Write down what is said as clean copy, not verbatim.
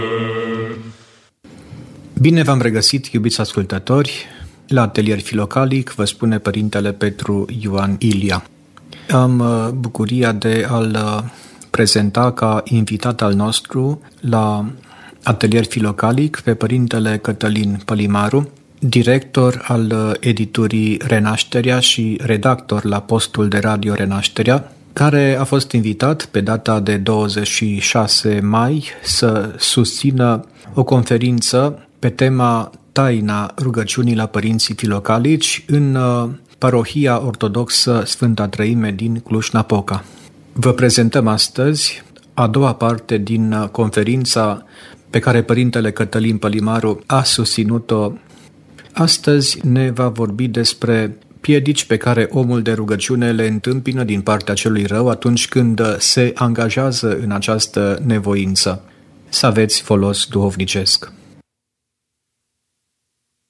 Bine v-am regăsit, iubiți ascultători, la Atelier Filocalic, vă spune Părintele Petru Ioan Ilia. Am bucuria de a-l prezenta ca invitat al nostru la Atelier Filocalic pe Părintele Cătălin Pălimaru, director al editurii Renașterea și redactor la postul de radio Renașterea, care a fost invitat pe data de 26 mai să susțină o conferință pe tema Taina rugăciunii la părinții filocalici în parohia ortodoxă Sfânta Trăime din Cluj-Napoca. Vă prezentăm astăzi a doua parte din conferința pe care Părintele Cătălin Pălimaru a susținut-o. Astăzi ne va vorbi despre piedici pe care omul de rugăciune le întâmpină din partea celui rău atunci când se angajează în această nevoință. Să aveți folos duhovnicesc.